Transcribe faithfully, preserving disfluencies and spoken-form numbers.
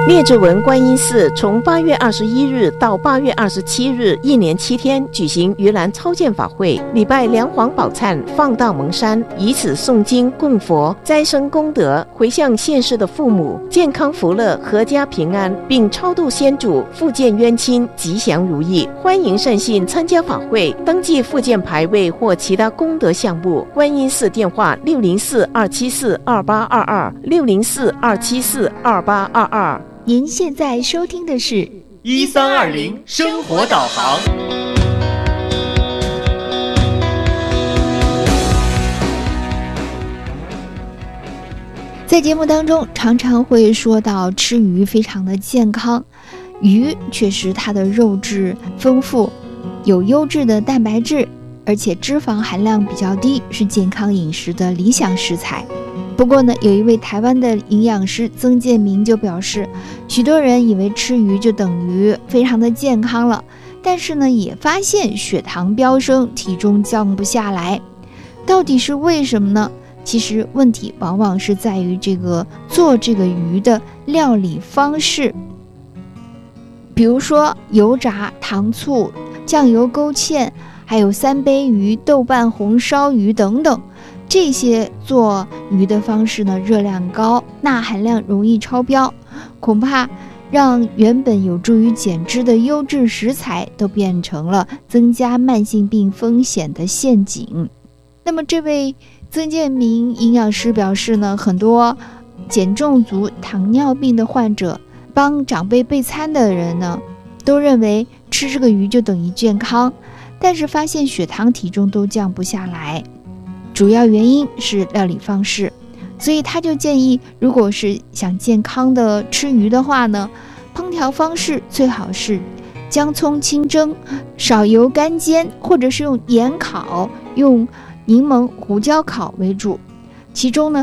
列治文观音寺从八月二十一日到八月二十七日，一连七天举行盂兰超荐法会，礼拜梁皇宝忏，放荡蒙山，以此诵经供佛，斋生功德，回向现世的父母健康福乐，阖家平安，并超度先祖，复见冤亲，吉祥如意。欢迎善信参加法会，登记复健牌位或其他功德项目。观音寺电话六零四二七四二八二二六零四二七四二八二二。 您现在收听的是一三二零生活导航。 在节目当中常常会说到吃鱼非常的健康，鱼确实它的肉质丰富，有优质的蛋白质，而且脂肪含量比较低，是健康饮食的理想食材。不过呢，有一位台湾的营养师曾建明就表示，许多人以为吃鱼就等于非常的健康了，但是呢，也发现血糖飙升，体重降不下来。到底是为什么呢？其实问题往往是在于这个做这个鱼的料理方式，比如说油炸、糖醋、酱油勾芡，还有三杯鱼、豆瓣红烧鱼等等。这些做鱼的方式呢，热量高，钠含量容易超标，恐怕让原本有助于减脂的优质食材都变成了增加慢性病风险的陷阱。那么这位曾建明营养师表示呢，很多减重族、糖尿病的患者帮长辈备餐的人呢，都认为吃这个鱼就等于健康，但是发现血糖体重都降不下来，主要原因是料理方式。所以他就建议，如果是想健康的吃鱼的话呢，烹调方式最好是姜葱清蒸，少油干煎，或者是用盐烤、用柠檬胡椒烤为主。其中呢，